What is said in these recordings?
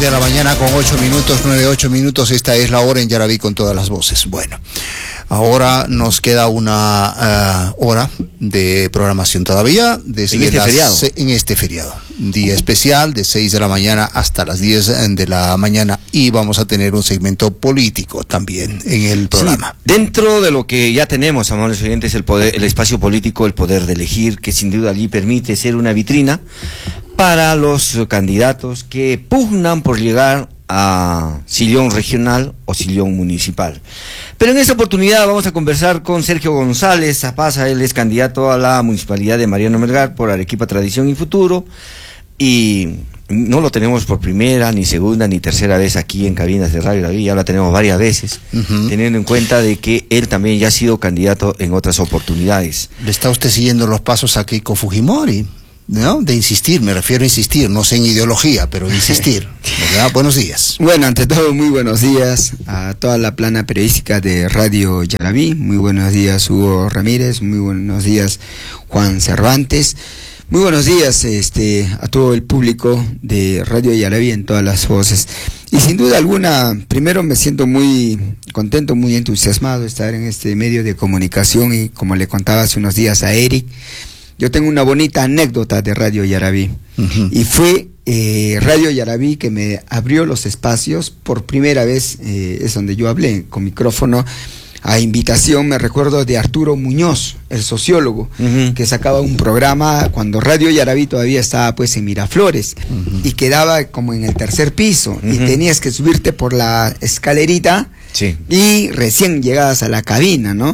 de la mañana con 8 minutos, 9:08. Esta es la hora en Yaraví con todas las voces. Bueno, ahora nos queda una hora de programación todavía. Desde en este feriado. Día especial de 6 de la mañana hasta las 10 de la mañana. Y vamos a tener un segmento político también en el programa. Sí, dentro de lo que ya tenemos, amables oyentes, el espacio político, el poder de elegir, que sin duda allí permite ser una vitrina para los candidatos que pugnan por llegar a sillón regional o sillón municipal. Pero en esta oportunidad vamos a conversar con Sergio González Zapaza. Él es candidato a la municipalidad de Mariano Melgar por Arequipa Tradición y Futuro, y no lo tenemos por primera, ni segunda, ni tercera vez aquí en cabinas de Radio Yaraví. Ya lo tenemos varias veces, teniendo en cuenta de que él también ya ha sido candidato en otras oportunidades. ¿Le está usted siguiendo los pasos a Keiko Fujimori? ¿No? De insistir, me refiero a insistir, no sé en ideología, pero insistir. ¿Verdad? Buenos días. Bueno, ante todo, muy buenos días a toda la plana periodística de Radio Yaraví. Muy buenos días, Hugo Ramírez. Muy buenos días, Juan Cervantes. Muy buenos días a todo el público de Radio Yaraví en todas las voces. Y sin duda alguna, primero me siento muy contento, muy entusiasmado de estar en este medio de comunicación, y como le contaba hace unos días a Eric, yo tengo una bonita anécdota de Radio Yaraví. Y fue Radio Yaraví que me abrió los espacios por primera vez. Es donde yo hablé con micrófono a invitación, me recuerdo, de Arturo Muñoz, el sociólogo, que sacaba un programa cuando Radio Yaraví todavía estaba pues en Miraflores, y quedaba como en el tercer piso, y tenías que subirte por la escalerita, y recién llegadas a la cabina, ¿no?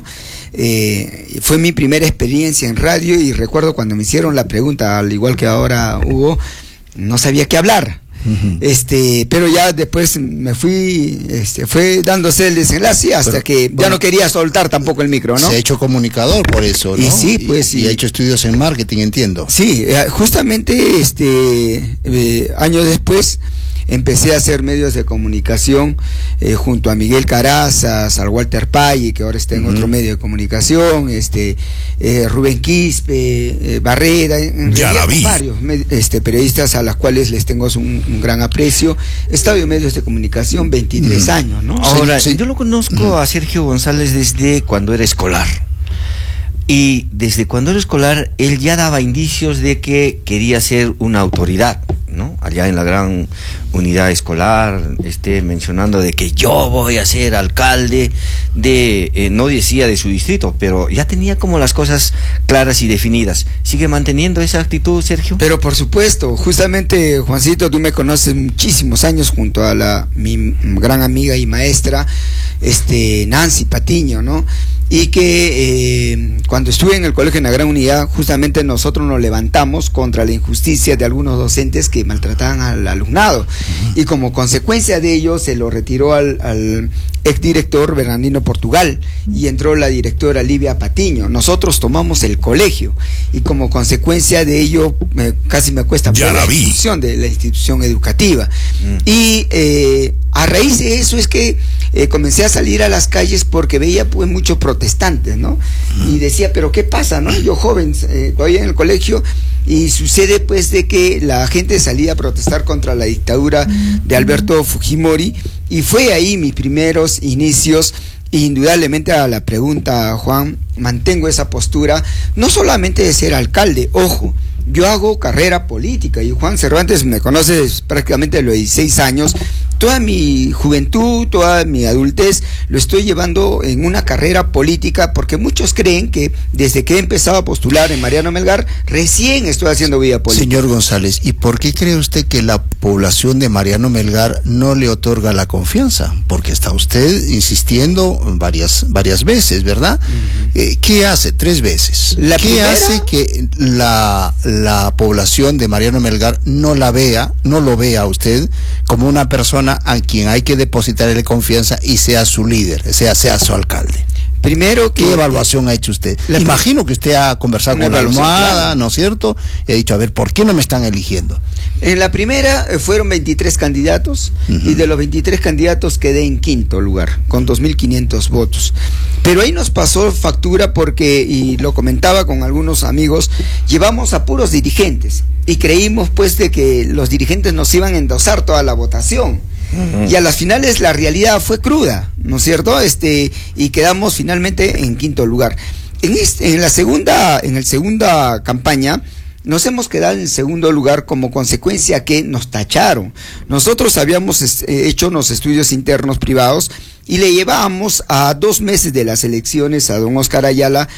Fue mi primera experiencia en radio, y recuerdo cuando me hicieron la pregunta, al igual que ahora Hugo, no sabía qué hablar. Pero ya después me fue dándose el desenlace hasta que ya no quería soltar tampoco el micro, ¿no? Se ha hecho comunicador por eso, ¿no? Y sí, pues y ha hecho estudios en marketing, entiendo. Sí, justamente años después empecé a hacer medios de comunicación junto a Miguel Carazas, al Walter Paggi, que ahora está en otro medio de comunicación, Rubén Quispe, Barrera, varios periodistas a los cuales les tengo un gran aprecio. He estado en medios de comunicación 23 años, ¿no? Ahora, yo lo conozco a Sergio González desde cuando era escolar. Y desde cuando era escolar, él ya daba indicios de que quería ser una autoridad, ¿no? Allá en la gran unidad escolar, mencionando de que yo voy a ser alcalde de, no decía de su distrito, pero ya tenía como las cosas claras y definidas. ¿Sigue manteniendo esa actitud, Sergio? Pero por supuesto, justamente, Juancito, tú me conoces muchísimos años junto a mi gran amiga y maestra, Nancy Patiño, ¿no? Y que cuando estuve en el colegio en la gran unidad, justamente nosotros nos levantamos contra la injusticia de algunos docentes que maltrataban al alumnado, y como consecuencia de ello se lo retiró al exdirector Bernardino Portugal, y entró la directora Livia Patiño. Nosotros tomamos el colegio, y como consecuencia de ello casi me cuesta por la institución de la institución educativa. Y a raíz de eso es que comencé a salir a las calles, porque veía pues muchos protestantes, ¿no? Y decía, pero ¿qué pasa, no? Yo joven, todavía en el colegio, y sucede pues de que la gente salía a protestar contra la dictadura de Alberto Fujimori, y fue ahí mis primeros inicios. Indudablemente, a la pregunta, Juan, mantengo esa postura, no solamente de ser alcalde, ojo, yo hago carrera política, y Juan Cervantes me conoce prácticamente a los 16 años, toda mi juventud, toda mi adultez, lo estoy llevando en una carrera política, porque muchos creen que desde que he empezado a postular en Mariano Melgar, recién estoy haciendo vida política. Señor González, ¿y por qué cree usted que la población de Mariano Melgar no le otorga la confianza? Porque está usted insistiendo varias veces, ¿verdad? ¿Qué hace? 3 veces. ¿Qué hace que la población de Mariano Melgar no lo vea a usted como una persona a quien hay que depositarle confianza y sea su líder, sea su alcalde? Primero, ¿qué evaluación ha hecho usted? Imagino que usted ha conversado con la almohada, claro, ¿no es cierto? Y ha dicho, a ver, ¿por qué no me están eligiendo? En la primera fueron 23 candidatos, y de los 23 candidatos quedé en quinto lugar, con 2.500 votos. Pero ahí nos pasó factura porque, y lo comentaba con algunos amigos, llevamos a puros dirigentes y creímos pues de que los dirigentes nos iban a endosar toda la votación. Y a las finales la realidad fue cruda, ¿no es cierto? Y quedamos finalmente en quinto lugar. En la segunda campaña nos hemos quedado en segundo lugar como consecuencia que nos tacharon. Nosotros habíamos hecho unos estudios internos privados y le llevábamos a 2 meses de las elecciones a don Oscar Ayala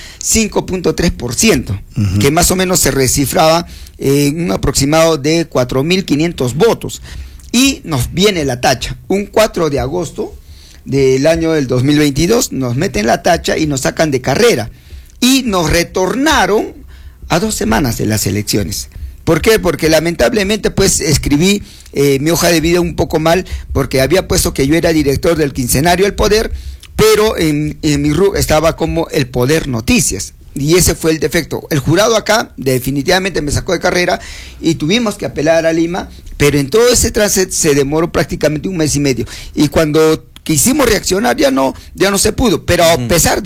5.3%, que más o menos se recifraba en un aproximado de 4.500 votos. Y nos viene la tacha, un 4 de agosto del año del 2022, nos meten la tacha y nos sacan de carrera. Y nos retornaron a 2 semanas de las elecciones. ¿Por qué? Porque lamentablemente pues escribí mi hoja de vida un poco mal, porque había puesto que yo era director del quincenario El Poder, pero en mi RUC estaba como El Poder Noticias. Y ese fue el defecto. El jurado acá definitivamente me sacó de carrera y tuvimos que apelar a Lima, pero en todo ese trance se demoró prácticamente 1 mes y medio. Y cuando quisimos reaccionar ya no se pudo, pero a pesar